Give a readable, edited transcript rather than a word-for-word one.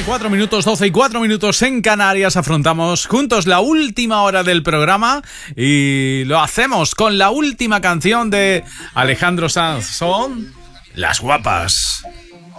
4 minutos, 12 y 4 minutos en Canarias. Afrontamos juntos la última hora del programa y lo hacemos con la última canción de Alejandro Sanz. Son Las Guapas.